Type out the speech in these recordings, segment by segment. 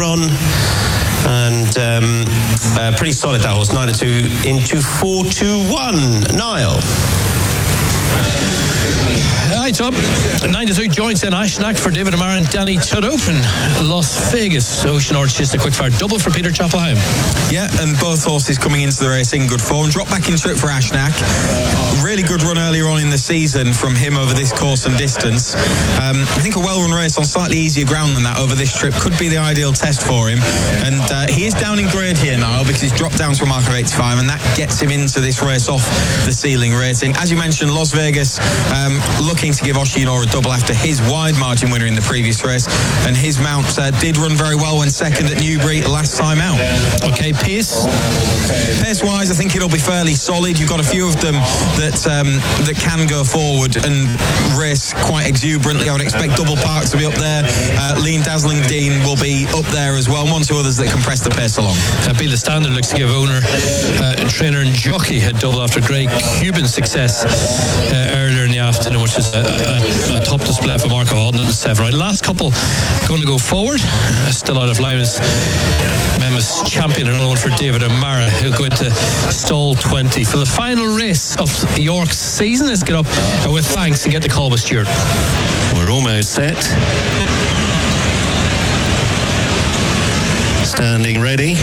run. And pretty solid that horse, 9-2 into 4-2-1. Niall. Hi, Tom. 9-2 joints in Ashnack for David Amara and Danny Tudhope in Las Vegas. Ocean Orange just a quick fire double for Peter Chapelheim. Yeah, and both horses coming into the race in good form. Drop back into it for Ashnack. Really good run earlier on in the season from him over this course and distance. I think a well-run race on slightly easier ground than that over this trip could be the ideal test for him. And he is down in grade here now because he's dropped down to a mark of 85, and that gets him into this race off the ceiling rating. As you mentioned, Las Vegas looking to give Oshinor a double after his wide margin winner in the previous race, and his mount did run very well when second at Newbury last time out. Okay, pace wise, I think it'll be fairly solid. You've got a few of them that can go forward and race quite exuberantly. I would expect Double Park to be up there. Lean Dazzling Dean will be up there as well. One or two others that can press the pace along. Bill Standard looks to give owner, trainer and jockey a double after Greg Cuban's success earlier in the afternoon, which is a top display for Marco 107. Right, last couple going to go forward. Still out of line is Memphis champion, another one for David Amara, who'll go into stall 20 for the final race of York's season. Let's get up with thanks and get the call with Stuart. We're almost set. Standing ready.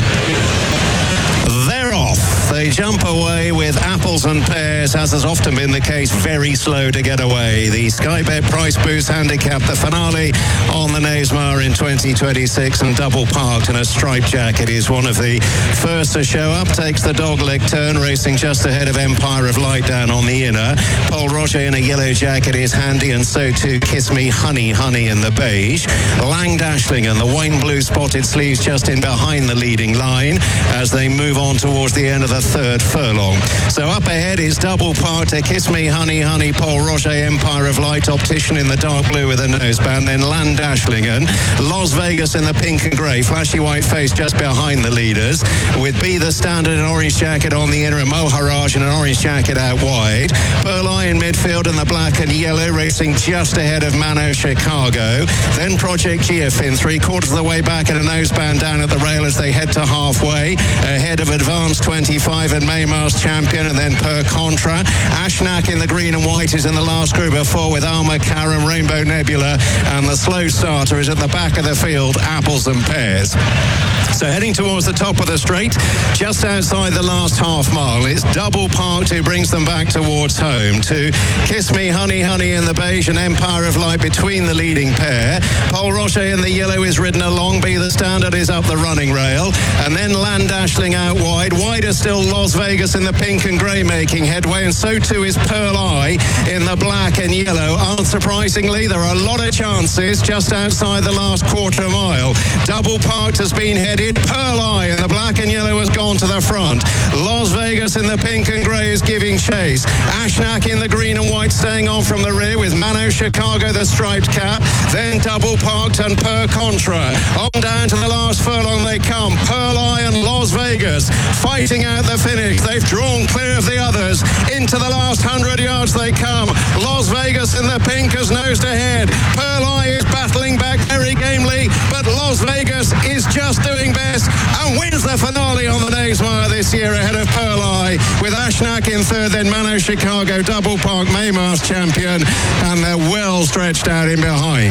They're off. They jump away with apples and pears, as has often been the case, very slow to get away. The Sky Bet Price Boost Handicap, the finale on the Knavesmire in 2026, and double parked in a striped jacket is one of the first to show up. Takes the dogleg turn, racing just ahead of Empire of Light down on the inner. Paul Roger in a yellow jacket is handy, and so too Kiss Me Honey Honey in the beige. Lang Dashling and the wine blue spotted sleeves just in behind the leading line as they move on towards the end of the third furlong. So up ahead is double parked to Kiss Me Honey Honey, Paul Roger, Empire of Light, Optician in the dark blue with a noseband, then Land Dashlingen, Las Vegas in the pink and grey, flashy white face just behind the leaders, with Be the Standard, an orange jacket on the inner, and Moharaj in an orange jacket out wide. Pearl Eye in midfield in the black and yellow, racing just ahead of Mano Chicago. Then Project Geofin, 3/4 of the way back, and a noseband down at the rail as they head to halfway, ahead of Advanced 25 and Maymar's Champion, and then Per Contra. Ashnack in the green and white is in the last group of four with Alma Karam, Rainbow Nebula, and the slow starter is at the back of the field, Apples and Pears. So heading towards the top of the straight, just outside the last half mile, it's double parked who brings them back towards home. To Kiss Me Honey Honey in the beige and Empire of Light between the leading pair. Paul Rocher in the yellow is ridden along. Be the Standard is up the running rail. And then Land Dashling out wide. Wider still Las Vegas in the pink and grey making headway. And so too is Pearl Eye in the black and yellow. Unsurprisingly, there are a lot of chances just outside the last quarter mile. Double parked has been headed. Pearl Eye in the black and yellow has gone to the front. Las Vegas in the pink and grey is giving chase. Ashnack in the green and white staying on from the rear with Mano Chicago the striped cap. Then double parked and Per Contra. On down to the last furlong they come. Pearl Eye and Las Vegas fighting out the finish. They've drawn clear of the others. Into the last 100 yards they come. Las Vegas in the pink has nosed ahead. Pearl Eye is battling back very gamely, but Las Vegas is just doing best and wins the finale on the Knavesmire this year ahead of Pearl Eye, with Ashnack in third, then Mano Chicago, double park, Maymar's Champion, and they're well stretched out in behind.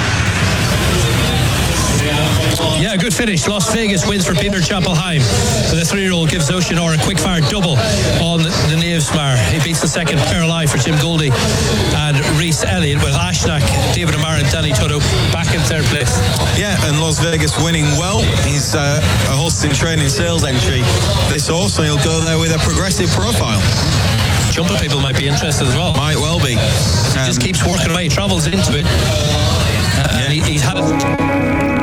Yeah, good finish. Las Vegas wins for Peter Chapelheim. The 3-year-old gives Oceanor a quick fire double on the Knavesmire. He beats the second Pearl Eye for Jim Goldie and Rhys Elliott, with Ashnack, David Amara and Danny Tudhope back in third place. Yeah, and Las Vegas winning well. He's a horse in training sales entry. This horse, so he'll go there with a progressive profile. Jumper people might be interested as well. Might well be. He just keeps working away. He travels into it. And he's had it.